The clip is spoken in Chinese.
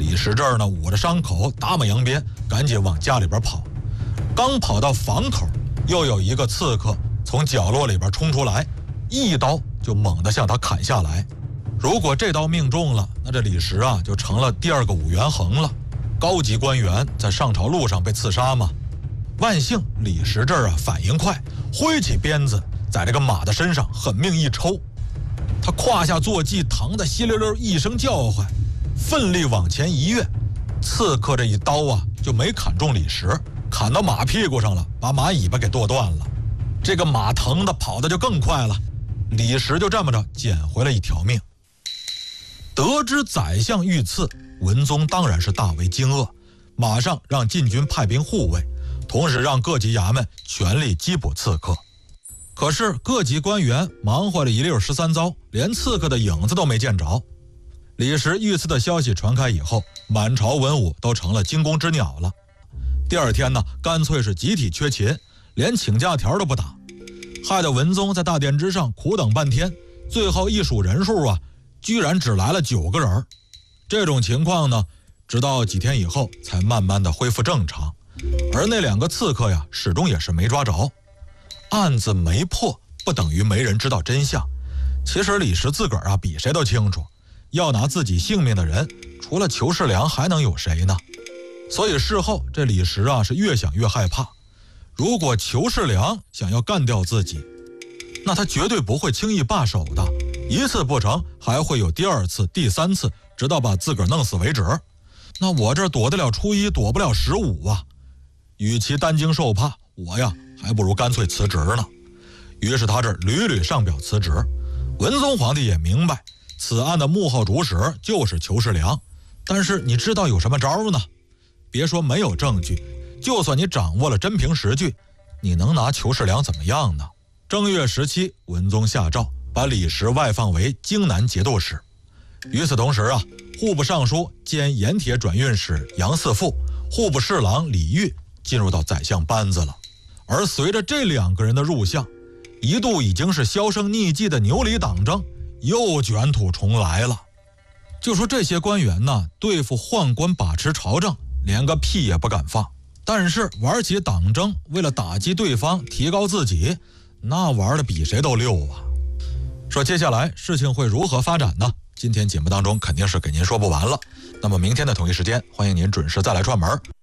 李石这儿呢捂着伤口，打马扬鞭，赶紧往家里边跑。刚跑到房口，又有一个刺客从角落里边冲出来，一刀就猛地向他砍下来。如果这刀命中了，那这李石啊就成了第二个武元衡了。高级官员在上朝路上被刺杀嘛，万幸李石这儿啊反应快，挥起鞭子在这个马的身上狠命一抽，他胯下坐骑疼得稀溜溜一声叫唤，奋力往前一跃，刺客这一刀啊就没砍中李石，砍到马屁股上了，把马尾巴给剁断了。这个马疼的跑的就更快了，李石就这么着捡回了一条命。得知宰相遇刺，文宗当然是大为惊愕，马上让禁军派兵护卫，同时让各级衙门全力缉捕刺客。可是各级官员忙活了一溜13遭，连刺客的影子都没见着。李石遇刺的消息传开以后，满朝文武都成了惊弓之鸟了。第二天呢，干脆是集体缺勤，连请假条都不打，害得文宗在大殿之上苦等半天，最后一数人数啊，居然只来了9个人。这种情况呢，直到几天以后才慢慢的恢复正常。而那2个刺客呀，始终也是没抓着。案子没破，不等于没人知道真相。其实李石自个儿啊，比谁都清楚，要拿自己性命的人，除了裘世良还能有谁呢？所以事后这李石啊，是越想越害怕。如果裘世良想要干掉自己，那他绝对不会轻易罢手的，一次不成，还会有第2次、第3次，直到把自个儿弄死为止。那我这躲得了初一，躲不了15啊！与其担惊受怕，我呀还不如干脆辞职呢。于是他这屡屡上表辞职。文宗皇帝也明白此案的幕后主使就是裘世良，但是你知道有什么招呢？别说没有证据，就算你掌握了真凭实据，你能拿裘世良怎么样呢？正月17，文宗下诏把李石外放为京南节度使。与此同时啊，户部尚书兼盐铁转运使杨嗣富、户部侍郎李煜进入到宰相班子了。而随着这2个人的入相，一度已经是销声匿迹的牛李党争又卷土重来了。就说这些官员呢，对付宦官把持朝政，连个屁也不敢放，但是玩起党争，为了打击对方提高自己，那玩的比谁都溜啊。说接下来事情会如何发展呢？今天节目当中肯定是给您说不完了。那么明天的同一时间，欢迎您准时再来串门。